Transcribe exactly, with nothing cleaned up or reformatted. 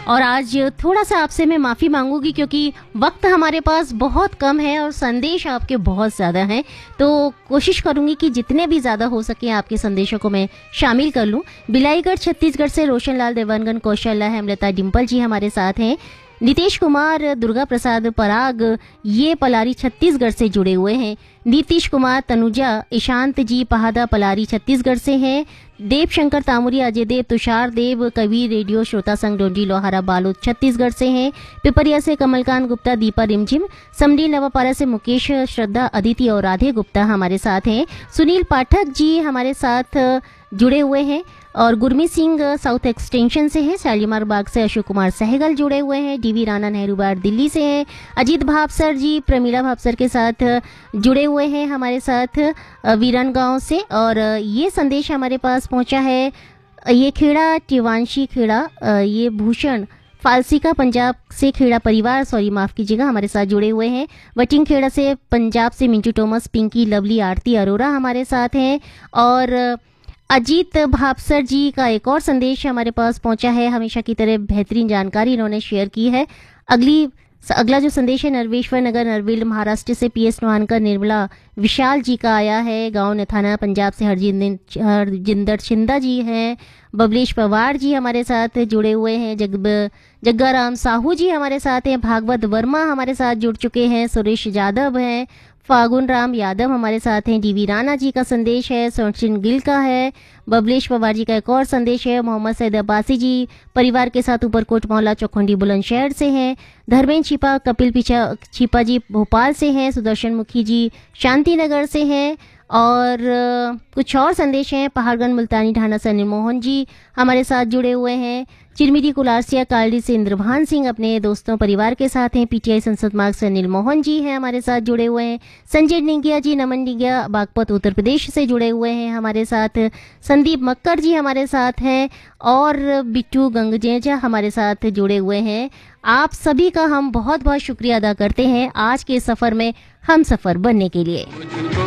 और आज थोड़ा सा आपसे मैं माफ़ी मांगूंगी क्योंकि वक्त हमारे पास बहुत कम है और संदेश आपके बहुत ज़्यादा हैं, तो कोशिश करूंगी कि जितने भी ज़्यादा हो सके आपके संदेशों को मैं शामिल कर लूं। बिलाईगढ़ छत्तीसगढ़ से रोशन लाल देवानगन कौशल्या हेमलता डिम्पल जी हमारे साथ हैं। नीतीश कुमार दुर्गा प्रसाद पराग ये पलारी छत्तीसगढ़ से जुड़े हुए हैं। नीतीश कुमार तनुजा ईशांत जी पहादा पलारी छत्तीसगढ़ से हैं। देव शंकर तामुरी अजय देव तुषार देव कवि रेडियो श्रोता संघ डोंडी लोहारा बालोद छत्तीसगढ़ से हैं। पिपरिया से कमलकांत गुप्ता दीपा रिमझिम। समडी नवापारा से मुकेश श्रद्धा अदिति और राधे गुप्ता हमारे साथ हैं। सुनील पाठक जी हमारे साथ जुड़े हुए हैं और गुरमीत सिंह साउथ एक्सटेंशन से हैं। शालीमार बाग से अशोक कुमार सहगल जुड़े हुए हैं। डीवी राणा नेहरू बार दिल्ली से हैं। अजीत भापसर जी प्रमीला भापसर के साथ जुड़े हुए हैं हमारे साथ वीरन गांव से। और ये संदेश हमारे पास पहुंचा है, ये खेड़ा टिवांशी खेड़ा, ये भूषण फालसिका पंजाब से खेड़ा परिवार, सॉरी माफ कीजिएगा, हमारे साथ जुड़े हुए हैं। वटिंग खेड़ा से पंजाब से मिंटू टोमस, पिंकी लवली आरती अरोरा हमारे साथ हैं। और अजीत भापसर जी का एक और संदेश हमारे पास पहुंचा है, हमेशा की तरह बेहतरीन जानकारी इन्होंने शेयर की है। अगली अगला जो संदेश है नरवेश्वर नगर नरवेल महाराष्ट्र से पीएस नोहानकर निर्मला विशाल जी का आया है। गांव नथाना पंजाब से हरजिंदर हरजिंदर छिंदा जी हैं। बबलेश पवार जी हमारे साथ जुड़े हुए हैं। जग जग्गाराम साहू जी हमारे साथ हैं। भागवत वर्मा हमारे साथ जुड़ चुके हैं। सुरेश यादव हैं। फागुन राम यादव हमारे साथ हैं। डीवी राणा जी का संदेश है। सोनचिन गिल का है। बबलेश पवार जी का एक और संदेश है। मोहम्मद सैद अब्बासी जी परिवार के साथ ऊपरकोट मोहल्ला चौखंडी बुलंदशहर से हैं। धर्मेंद्र छिपा कपिल पिछा छिपा जी भोपाल से हैं। सुदर्शन मुखी जी शांति नगर से हैं। और कुछ और संदेश हैं। पहाड़गंज मुल्तानी ढाना से अनिल मोहन जी हमारे साथ जुड़े हुए हैं। चिरमिरी कुलारसिया कालडी से इंद्रभान सिंह अपने दोस्तों परिवार के साथ हैं। पीटीआई संसद मार्ग से अनिल मोहन जी हैं हमारे साथ जुड़े हुए हैं। संजय निगिया जी नमन निगिया बागपत उत्तर प्रदेश से जुड़े हुए हैं हमारे साथ। संदीप मक्कर जी हमारे साथ हैं और बिट्टू गंगजेजा हमारे साथ जुड़े हुए हैं। आप सभी का हम बहुत बहुत शुक्रिया अदा करते हैं आज के सफ़र में हम सफ़र बनने के लिए।